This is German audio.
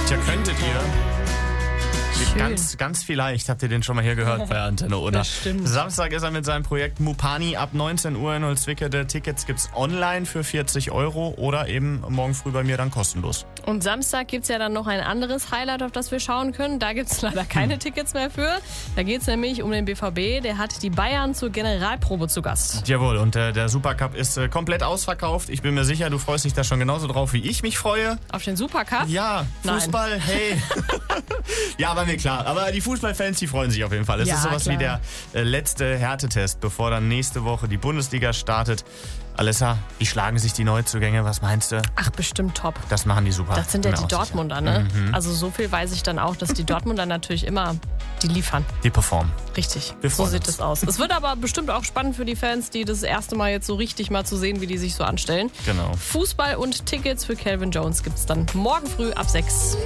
Tja, könntet ihr. Ganz vielleicht habt ihr den schon mal hier gehört bei Antenne, oder? Das stimmt. Samstag ist er mit seinem Projekt Mupani ab 19 Uhr in Holzwickede. Tickets gibt's online für 40 € oder eben morgen früh bei mir dann kostenlos. Und Samstag gibt es ja dann noch ein anderes Highlight, auf das wir schauen können. Da gibt es leider keine Tickets mehr für. Da geht es nämlich um den BVB. Der hat die Bayern zur Generalprobe zu Gast. Jawohl, und der Supercup ist komplett ausverkauft. Ich bin mir sicher, du freust dich da schon genauso drauf, wie ich mich freue. Auf den Supercup? Ja, Fußball, hey. Ja, war mir klar. Aber die Fußballfans, die freuen sich auf jeden Fall. Es ist sowas klar. wie der letzte Härtetest, bevor dann nächste Woche die Bundesliga startet. Alessa, wie schlagen sich die Neuzugänge? Was meinst du? Ach, bestimmt top. Das machen die super. Das sind ja Bin mir die auch sicher. Dortmunder, ne? Also so viel weiß ich dann auch, dass die Dortmunder natürlich immer, die liefern. Die performen. Richtig, Wir so freuen sieht uns. es aus. Es wird aber bestimmt auch spannend für die Fans, die das erste Mal jetzt so richtig mal zu sehen, wie die sich so anstellen. Genau. Fußball und Tickets für Calvin Jones gibt es dann morgen früh ab 6.